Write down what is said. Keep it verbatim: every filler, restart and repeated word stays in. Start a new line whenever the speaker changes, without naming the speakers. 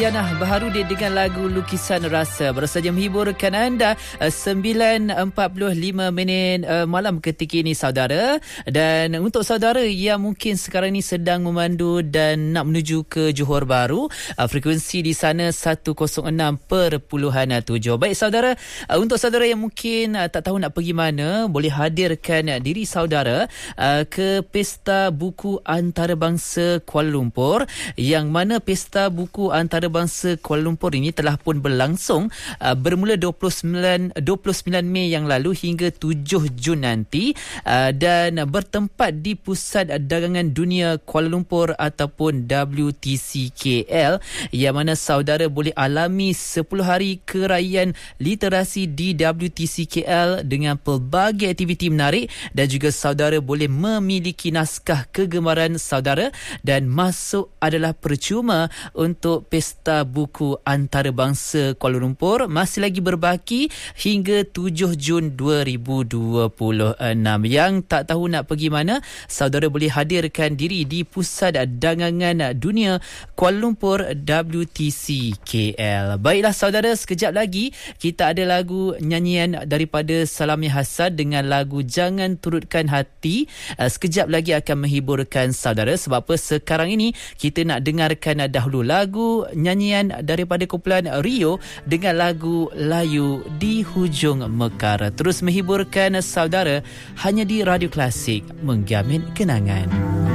Yana baharu dia dengan lagu Lukisan Rasa baru saja menghiburkan anda sembilan empat puluh lima minit uh, malam ketika ini saudara. Dan untuk saudara yang mungkin sekarang ini sedang memandu dan nak menuju ke Johor Bahru, uh, frekuensi di sana seratus enam perpuluhan tujuh. Baik saudara, uh, untuk saudara yang mungkin uh, tak tahu nak pergi mana, boleh hadirkan uh, diri saudara uh, ke Pesta Buku Antarabangsa Kuala Lumpur, yang mana Pesta Buku Antarabangsa Bangsa Kuala Lumpur ini telah pun berlangsung uh, bermula dua puluh sembilan Mei yang lalu hingga tujuh Jun nanti, uh, dan bertempat di Pusat Dagangan Dunia Kuala Lumpur ataupun W T C K L, yang mana saudara boleh alami sepuluh hari kerajaan literasi di W T C K L dengan pelbagai aktiviti menarik, dan juga saudara boleh memiliki naskah kegemaran saudara, dan masuk adalah percuma untuk Pesta Pesta Buku Antarabangsa Kuala Lumpur masih lagi berbaki hingga tujuh Jun dua ribu dua puluh enam. Yang tak tahu nak pergi mana, saudara boleh hadirkan diri di Pusat Dagangan Dunia Kuala Lumpur W T C K L. Baiklah saudara, sekejap lagi kita ada lagu nyanyian daripada Salami Hassan dengan lagu Jangan Turutkan Hati. Sekejap lagi akan menghiburkan saudara. Sebab apa, sekarang ini kita nak dengarkan dahulu lagu nyanyian daripada kumpulan Rio dengan lagu Layu di Hujung Mekar. Terus menghiburkan saudara hanya di Radio Klasik, menggamin kenangan.